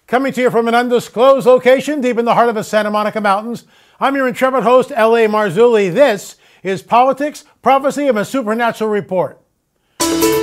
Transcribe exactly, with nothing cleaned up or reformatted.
Coming to you from an undisclosed location deep in the heart of the Santa Monica Mountains, I'm your intrepid host, L A Marzulli. This is Politics, Prophecy, and a Supernatural Report.